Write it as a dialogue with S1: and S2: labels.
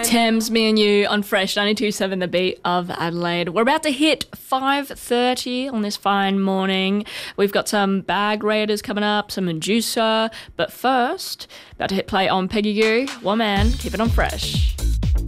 S1: Thames, me and you on Fresh 92.7 The Beat of Adelaide. We're about to hit 5:30 on this fine morning. We've got some Bag Raiders coming up, some Medusa. But first, about to hit play on Peggy Goo. One man, keep it on Fresh.